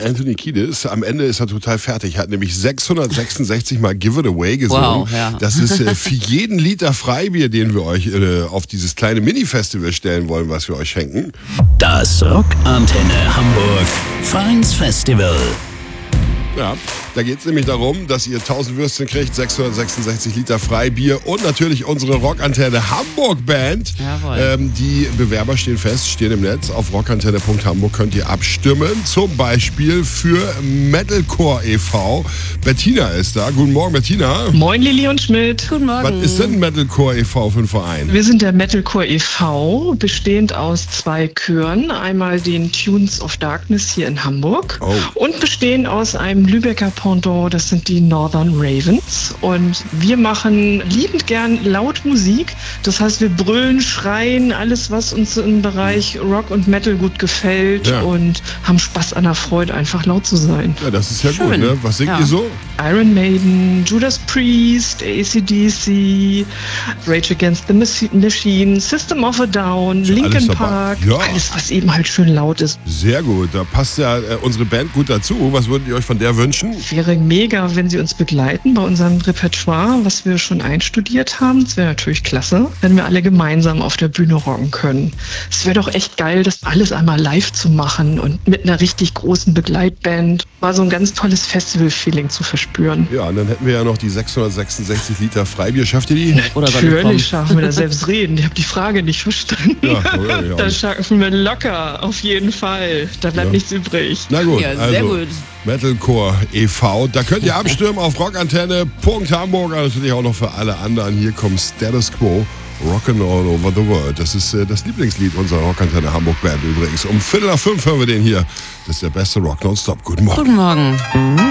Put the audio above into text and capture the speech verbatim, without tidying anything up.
Anthony Kiedis. Am Ende ist er total fertig. Er hat nämlich sechshundertsechsundsechzig Mal Give It Away gesungen. Wow, ja. Das ist äh, für jeden Liter Freibier, den wir euch äh, auf dieses kleine Mini-Festival stellen wollen, was wir euch schenken. Das Rockantenne Hamburg Vereinsfestival. Ja, da geht es nämlich darum, dass ihr tausend Würstchen kriegt, sechshundertsechsundsechzig Liter Freibier und natürlich unsere Rockantenne Hamburg Band. Jawohl. Ähm, die Bewerber stehen fest, stehen im Netz. Auf rockantenne punkt hamburg könnt ihr abstimmen. Zum Beispiel für Metalcore e V. Bettina ist da. Guten Morgen, Bettina. Moin, Lili und Schmidt. Guten Morgen. Was ist denn Metalcore e V für ein Verein? Wir sind der Metalcore e V, bestehend aus zwei Chören. Einmal den Tunes of Darkness hier in Hamburg Oh. und bestehen aus einem Lübecker Pendant, das sind die Northern Ravens. Und wir machen liebend gern laut Musik. Das heißt, wir brüllen, schreien, alles, was uns im Bereich Rock und Metal gut gefällt Ja. und haben Spaß an der Freude, einfach laut zu sein. Ja, das ist ja Schön. gut, ne? Was singt Ja. ihr so? Iron Maiden, Judas Priest, A C D C, Rage Against the Mas- Machine, System of a Down, Ist ja alles Linkin dabei. Park, Ja. alles, was eben halt schön laut ist. Sehr gut, da passt ja äh, unsere Band gut dazu. Was würdet ihr euch von der wünschen? Wäre mega, wenn Sie uns begleiten bei unserem Repertoire, was wir schon einstudiert haben. Das wäre natürlich klasse, wenn wir alle gemeinsam auf der Bühne rocken können. Es wäre doch echt geil, das alles einmal live zu machen und mit einer richtig großen Begleitband mal so ein ganz tolles Festival-Feeling zu verspüren. Ja, und dann hätten wir ja noch die sechshundertsechsundsechzig Liter Freibier. Schafft ihr die? Oder soll ich kommen? Natürlich schaffen wir das selbst reden. Ich habe die Frage nicht verstanden. Ja, ja, ja. Das schaffen wir locker, auf jeden Fall. Da bleibt Ja. nichts übrig. Na gut, Ja, sehr also gut. Metalcore e V. Da könnt ihr abstimmen auf rockantenne punkt hamburg. Natürlich auch noch für alle anderen. Hier kommt Status Quo. Rockin' All Over the World. Das ist äh, das Lieblingslied unserer Rockantenne Hamburg Band übrigens. Um Viertel nach fünf hören wir den hier. Das ist der beste Rock nonstop. Guten Morgen. Guten Morgen.